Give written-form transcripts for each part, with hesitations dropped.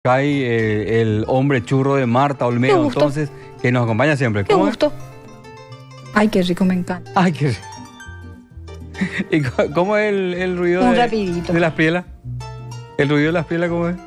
Cae el hombre churro de Marta Qué Olmedo, gusto. entonces, que nos acompaña siempre. Qué ¿Cómo es? gusto. Ay, qué rico, me encanta. Ay, qué... ¿Y cómo es el ruido Un rapidito. de las prielas? ¿El ruido de las prielas cómo es?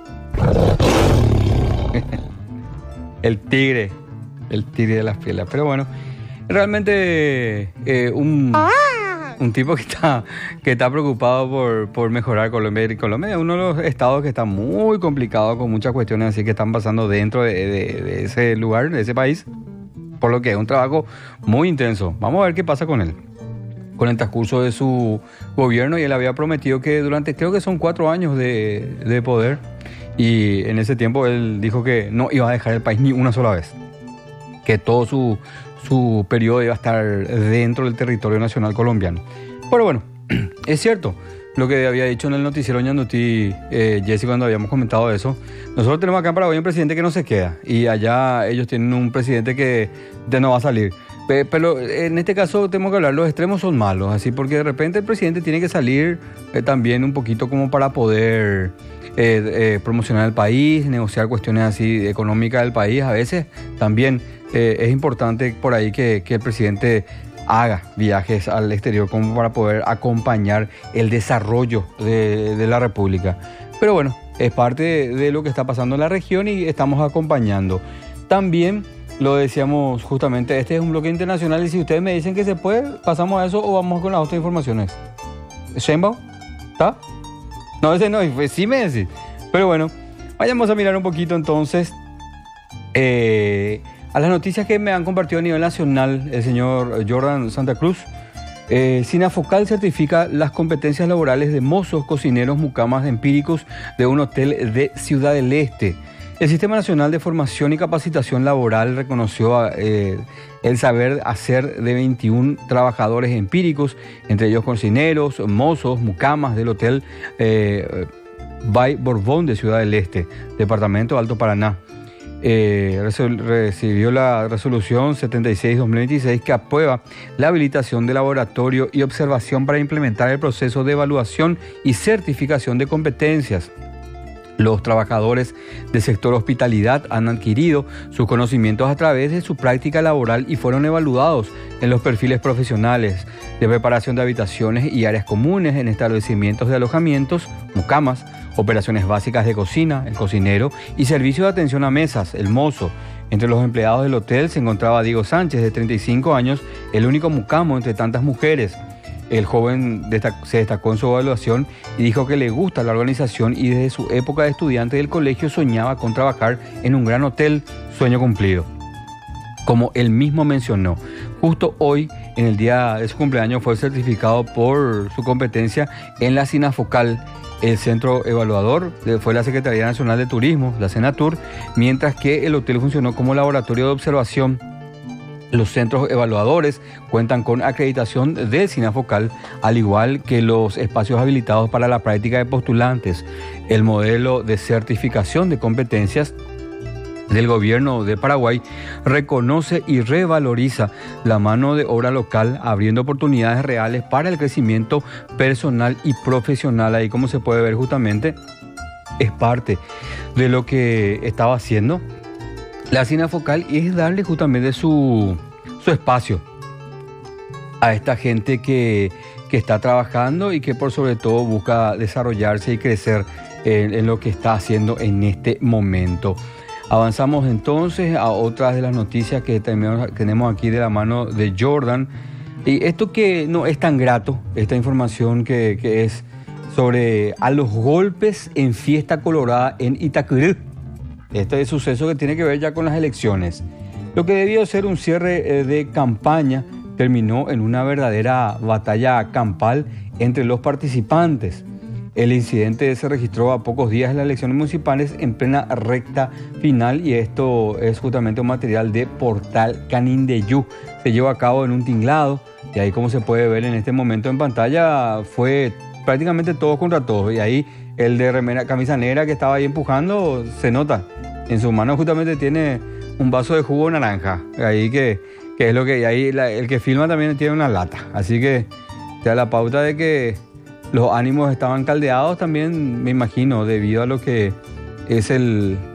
El tigre de las prielas. Pero bueno, realmente un tipo que está preocupado por mejorar Colombia. Y Colombia es uno de los estados que está muy complicado con muchas cuestiones así que están pasando dentro de ese lugar, de ese país. Por lo que es un trabajo muy intenso. Vamos a ver qué pasa con él. Con el transcurso de su gobierno, y él había prometido que durante, creo que son 4 años de poder, y en ese tiempo él dijo que no iba a dejar el país ni una sola vez, que todo su periodo iba a estar dentro del territorio nacional colombiano. Pero bueno, es cierto lo que había dicho en el noticiero Ñandutí, Jesse, cuando habíamos comentado eso. Nosotros tenemos acá en Paraguay un presidente que no se queda, y allá ellos tienen un presidente que ya no va a salir. Pero en este caso tenemos que hablar, los extremos son malos, así, porque de repente el presidente tiene que salir también un poquito como para poder promocionar el país, negociar cuestiones así económicas del país. A veces también es importante por ahí que el presidente haga viajes al exterior como para poder acompañar el desarrollo de la República. Pero bueno, es parte de lo que está pasando en la región y estamos acompañando. También lo decíamos justamente, este es un bloque internacional, y si ustedes me dicen que se puede, pasamos a eso o vamos con las otras informaciones. ¿Sheinbaum? ¿Está? No, ese no, pues sí me decís. Pero bueno, vayamos a mirar un poquito entonces a las noticias que me han compartido a nivel nacional el señor Jordan Santa Cruz. Sinafocal certifica las competencias laborales de mozos, cocineros, mucamas empíricos de un hotel de Ciudad del Este. El Sistema Nacional de Formación y Capacitación Laboral reconoció el saber hacer de 21 trabajadores empíricos, entre ellos cocineros, mozos, mucamas del Hotel Bay Borbón de Ciudad del Este, Departamento de Alto Paraná. Recibió la resolución 76-2026 que aprueba la habilitación de laboratorio y observación para implementar el proceso de evaluación y certificación de competencias. Los trabajadores del sector hospitalidad han adquirido sus conocimientos a través de su práctica laboral y fueron evaluados en los perfiles profesionales de preparación de habitaciones y áreas comunes en establecimientos de alojamientos, mucamas, operaciones básicas de cocina, el cocinero, y servicio de atención a mesas, el mozo. Entre los empleados del hotel se encontraba Diego Sánchez, de 35 años, el único mucamo entre tantas mujeres. El joven se destacó en su evaluación y dijo que le gusta la organización, y desde su época de estudiante del colegio soñaba con trabajar en un gran hotel, sueño cumplido. Como él mismo mencionó, justo hoy, en el día de su cumpleaños, fue certificado por su competencia en la Sinafocal. El centro evaluador fue la Secretaría Nacional de Turismo, la Senatur, mientras que el hotel funcionó como laboratorio de observación. Los centros evaluadores cuentan con acreditación del Sinafocal, al igual que los espacios habilitados para la práctica de postulantes. El modelo de certificación de competencias del gobierno de Paraguay reconoce y revaloriza la mano de obra local, abriendo oportunidades reales para el crecimiento personal y profesional. Ahí, como se puede ver, justamente es parte de lo que estaba haciendo la Sinafocal, y es darle justamente su espacio a esta gente que está trabajando y que por sobre todo busca desarrollarse y crecer en lo que está haciendo en este momento. Avanzamos entonces a otras de las noticias que tenemos aquí de la mano de Jordan. Y esto que no es tan grato, esta información que es sobre a los golpes en fiesta colorada en Itacurú. Este es suceso que tiene que ver ya con las elecciones. Lo que debió ser un cierre de campaña terminó en una verdadera batalla campal entre los participantes. El incidente se registró a pocos días de las elecciones municipales en plena recta final, y esto es justamente un material de Portal Canindeyú. Se llevó a cabo en un tinglado, y ahí, como se puede ver en este momento en pantalla, fue prácticamente todos contra todos, y ahí el de camisa negra que estaba ahí empujando, se nota. En su mano justamente tiene un vaso de jugo naranja. Ahí que es lo que... Y ahí el que filma también tiene una lata. Así que te da la pauta de que los ánimos estaban caldeados también, me imagino, debido a lo que es el